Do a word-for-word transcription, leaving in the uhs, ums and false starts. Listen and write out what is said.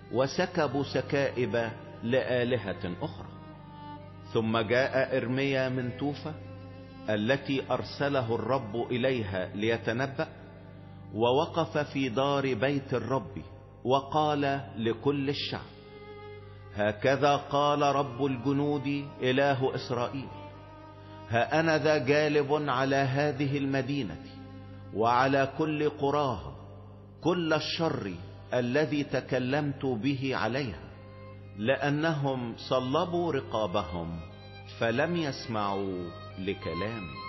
وسكبوا سكائب لآلهة أخرى. ثم جاء إرميا من توفى التي أرسله الرب إليها ليتنبأ، ووقف في دار بيت الرب وقال لكل الشعب: هكذا قال رب الجنود إله إسرائيل: ها أنا ذا جالب على هذه المدينة وعلى كل قراها كل الشر الذي تكلمت به عليها، لأنهم صلبوا رقابهم فلم يسمعوا لكلامي.